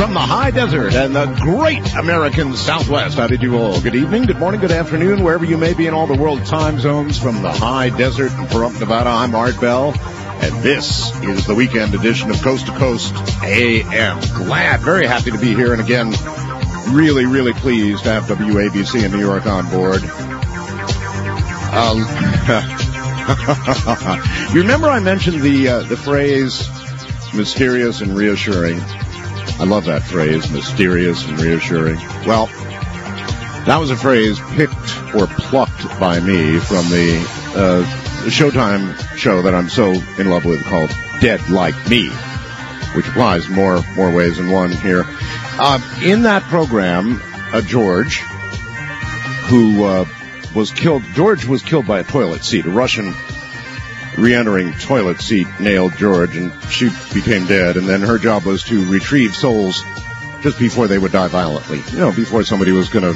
from the high desert and the great American Southwest. How did you all? Good evening, good morning, good afternoon, wherever you may be in all the world time zones from the high desert in Pahrump, Nevada. I'm Art Bell, and this is the weekend edition of Coast to Coast AM. Glad, very happy to be here, and again, really, really pleased to have WABC in New York on board. You remember I mentioned the phrase mysterious and reassuring? I love that phrase, mysterious and reassuring. Well, that was a phrase picked or plucked by me from the Showtime show that I'm so in love with called Dead Like Me, which applies more ways than one here. In that program, George, who was killed by a toilet seat. A Russian re-entering toilet seat nailed George, and she became dead. And then her job was to retrieve souls just before they would die violently. You know, before somebody was going to,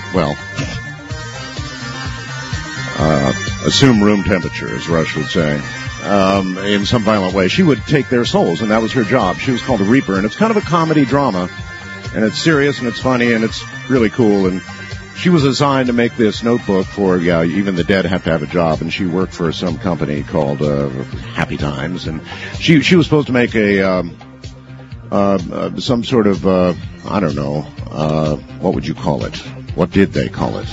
assume room temperature, as Rush would say, in some violent way. She would take their souls, and that was her job. She was called a Reaper, and it's kind of a comedy drama, and it's serious, and it's funny, and it's really cool, and she was assigned to make this notebook for, even the dead have to have a job, and she worked for some company called Happy Times, and she was supposed to make some sort of, what would you call it? What did they call it?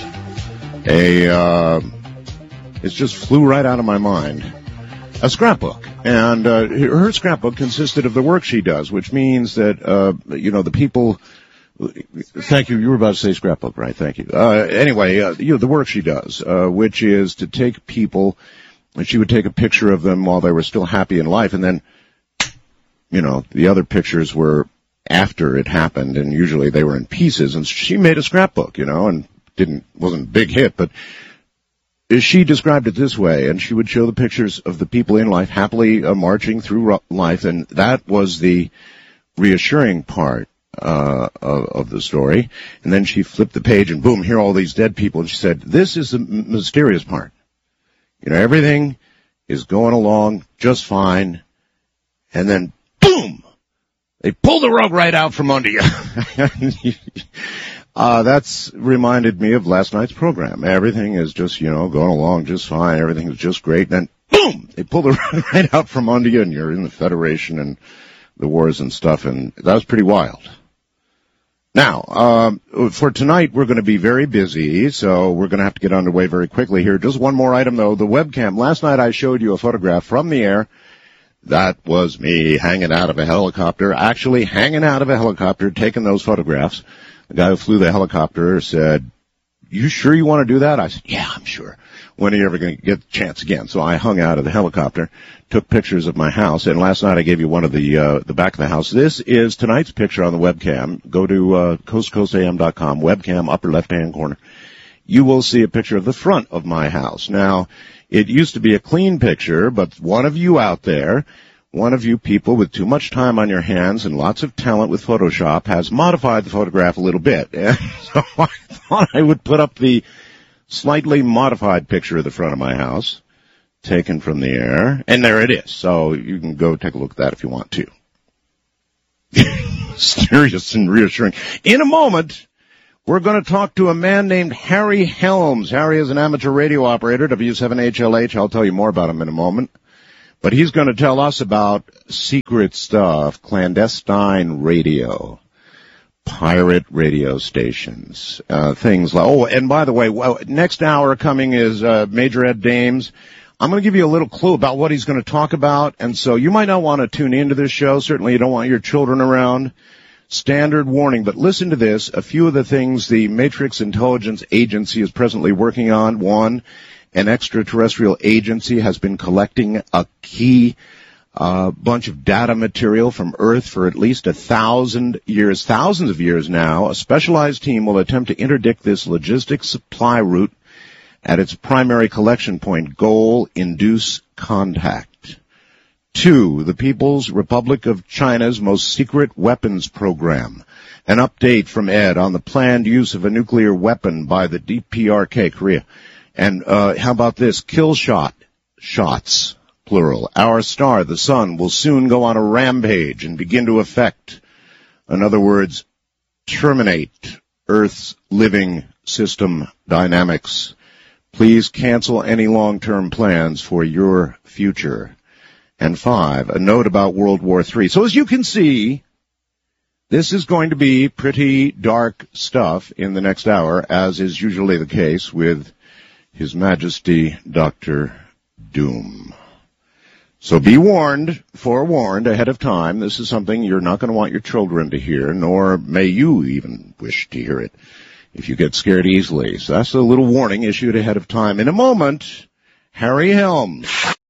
It just flew right out of my mind. A scrapbook. And her scrapbook consisted of the work she does, which means that, the people... Thank you. You were about to say scrapbook, right? Thank you. The work she does, which is to take people, and she would take a picture of them while they were still happy in life, and then, the other pictures were after it happened, and usually they were in pieces, and she made a scrapbook, and wasn't a big hit, but she described it this way, and she would show the pictures of the people in life happily marching through life, and that was the reassuring part of the story. And then she flipped the page and boom, here are all these dead people. And she said, this is the mysterious part. Everything is going along just fine. And then boom, they pull the rug right out from under you. That's reminded me of last night's program. Everything is just, going along just fine. Everything is just great. And then boom, they pull the rug right out from under you, and you're in the Federation and the wars and stuff. And that was pretty wild. Now, for tonight, we're going to be very busy, so we're going to have to get underway very quickly here. Just one more item, though, the webcam. Last night I showed you a photograph from the air. That was me hanging out of a helicopter, taking those photographs. The guy who flew the helicopter said, you sure you want to do that? I said, yeah, I'm sure. When are you ever going to get the chance again? So I hung out of the helicopter, took pictures of my house, and last night I gave you one of the back of the house. This is tonight's picture on the webcam. Go to coastcoastam.com, webcam, upper left-hand corner. You will see a picture of the front of my house. Now, it used to be a clean picture, but one of you out there, one of you people with too much time on your hands and lots of talent with Photoshop, has modified the photograph a little bit. And so I thought I would put up the slightly modified picture of the front of my house, taken from the air, and there it is. So you can go take a look at that if you want to. Serious and reassuring. In a moment, we're going to talk to a man named Harry Helms. Harry is an amateur radio operator, W7HLH. I'll tell you more about him in a moment. But he's going to tell us about secret stuff, clandestine radio, pirate radio stations, things like, and by the way, next hour coming is Major Ed Dames. I'm going to give you a little clue about what he's going to talk about, and so you might not want to tune into this show. Certainly you don't want your children around. Standard warning, but listen to this. A few of the things the Matrix Intelligence Agency is presently working on. One, an extraterrestrial agency has been collecting a key bunch of data material from Earth for at least 1,000 years, thousands of years now. A specialized team will attempt to interdict this logistics supply route at its primary collection point. Goal, induce contact. 2, the People's Republic of China's most secret weapons program. An update from Ed on the planned use of a nuclear weapon by the DPRK, Korea. And how about this? Kill shots, plural. Our star, the sun, will soon go on a rampage and begin to affect, in other words, terminate Earth's living system dynamics. Please cancel any long-term plans for your future. And 5, a note about World War III. So as you can see, this is going to be pretty dark stuff in the next hour, as is usually the case with His Majesty Dr. Doom. So be warned, forewarned ahead of time. This is something you're not going to want your children to hear, nor may you even wish to hear it if you get scared easily. So that's a little warning issued ahead of time. In a moment, Harry Helms.